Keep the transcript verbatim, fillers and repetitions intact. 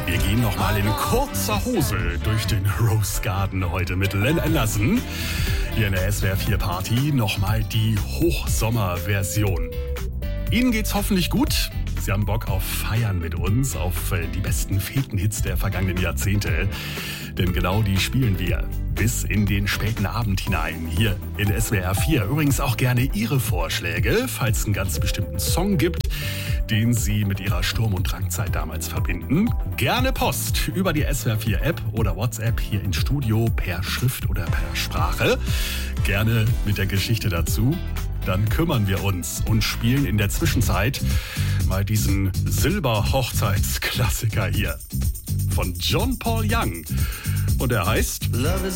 Wir gehen nochmal in kurzer Hose durch den Rose Garden heute mit Len Anderson. Hier in der S W R vier Party nochmal die Hochsommerversion. Ihnen geht's hoffentlich gut. Sie haben Bock auf Feiern mit uns, auf die besten Fetenhits der vergangenen Jahrzehnte. Denn genau die spielen wir bis in den späten Abend hinein hier in S W R vier. Übrigens auch gerne Ihre Vorschläge, falls es einen ganz bestimmten Song gibt, den Sie mit Ihrer Sturm- und Drangzeit damals verbinden. Gerne Post über die S W R vier App oder WhatsApp hier ins Studio per Schrift oder per Sprache. Gerne mit der Geschichte dazu. Dann kümmern wir uns und spielen in der Zwischenzeit mal diesen Silber-Hochzeitsklassiker hier von John Paul Young. Und er heißt Love is